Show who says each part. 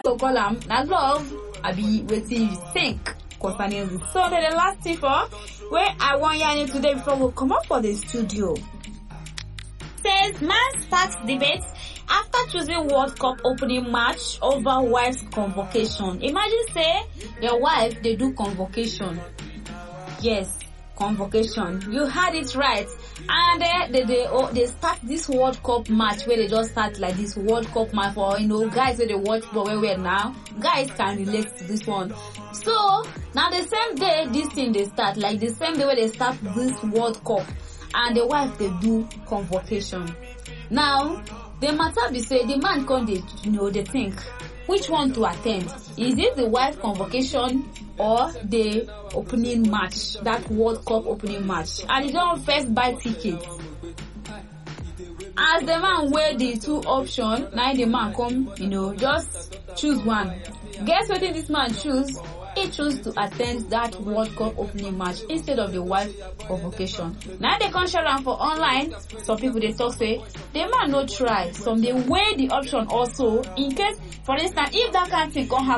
Speaker 1: to call am na love abi wetin you think concerning this. So the last thing for where I want yarn today before we come up for the studio. Says man starts debate after choosing World Cup opening match over wife's convocation. Imagine say your wife they do convocation. Yes, convocation. You had it right. And they start this World Cup match where they just start like this World Cup match for guys where they watch but where now guys can relate to this one. So now the same day this thing they start, like the same day where they start this World Cup, and the wife they do convocation. Now the matter be say the man come they think which one to attend. Is it the wife convocation or the opening match, that World Cup opening match? And he don't first buy tickets. As the man weigh the two options, now the man come, just choose one. Guess what this man choose? He chose to attend that World Cup opening match instead of the wife convocation. Now they can share am for online. Some people they talk say the man no try. Some they weigh the option also in case, for instance, if that kind of thing can happen.